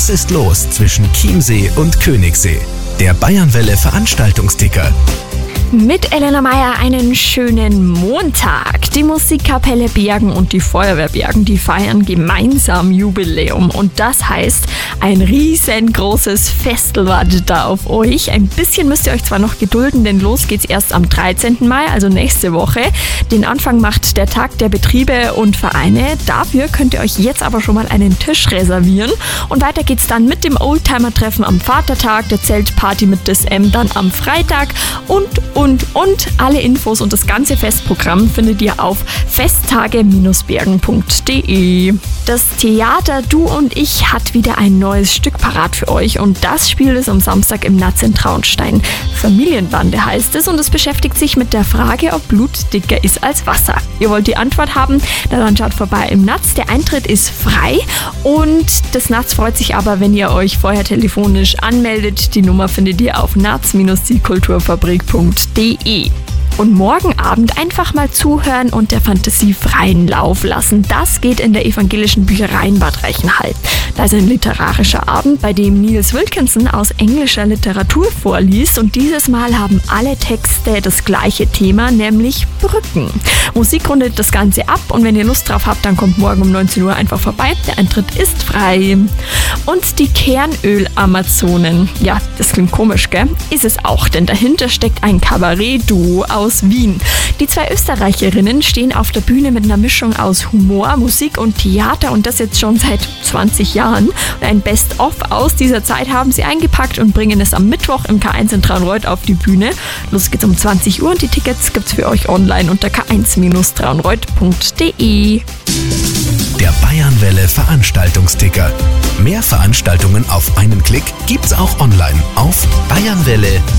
Was ist los zwischen Chiemsee und Königssee? Der Bayernwelle Veranstaltungsticker. Mit Elena Meyer einen schönen Montag. Die Musikkapelle Bergen und die Feuerwehr Bergen, die feiern gemeinsam Jubiläum. Und das heißt, ein riesengroßes Festel wartet da auf euch. Ein bisschen müsst ihr euch zwar noch gedulden, denn los geht's erst am 13. Mai, also nächste Woche. Den Anfang macht der Tag der Betriebe und Vereine. Dafür könnt ihr euch jetzt aber schon mal einen Tisch reservieren. Und weiter geht's dann mit dem Oldtimer-Treffen am Vatertag, der Zeltparty mit des M dann am Freitag und alle Infos und das ganze Festprogramm findet ihr auf festtage-bergen.de. Das Theater Du und Ich hat wieder ein neues Stück parat für euch und das spielt es am Samstag im Natz in Traunstein. Familienbande heißt es und es beschäftigt sich mit der Frage, ob Blut dicker ist als Wasser. Ihr wollt die Antwort haben? Dann schaut vorbei im Natz. Der Eintritt ist frei und das Natz freut sich aber, wenn ihr euch vorher telefonisch anmeldet. Die Nummer findet ihr auf natz-kulturfabrik.de. Und morgen Abend einfach mal zuhören und der Fantasie freien Lauf lassen. Das geht in der evangelischen Bücherei in Bad Reichenhall. Da ist ein literarischer Abend, bei dem Niels Wilkinson aus englischer Literatur vorliest. Und dieses Mal haben alle Texte das gleiche Thema, nämlich Brücken. Musik rundet das Ganze ab und wenn ihr Lust drauf habt, dann kommt morgen um 19 Uhr einfach vorbei. Der Eintritt ist frei. Und die Kernöl-Amazonen. Ja, das klingt komisch, gell? Ist es auch, denn dahinter steckt ein Kabarett-Duo aus Wien. Die zwei Österreicherinnen stehen auf der Bühne mit einer Mischung aus Humor, Musik und Theater und das jetzt schon seit 20 Jahren. Und ein Best-of aus dieser Zeit haben sie eingepackt und bringen es am Mittwoch im K1 in Traunreut auf die Bühne. Los geht's um 20 Uhr und die Tickets gibt's für euch online unter k1-traunreut.de. Der Bayernwelle Veranstaltungsticker. Mehr Veranstaltungen auf einen Klick gibt's auch online auf bayernwelle-.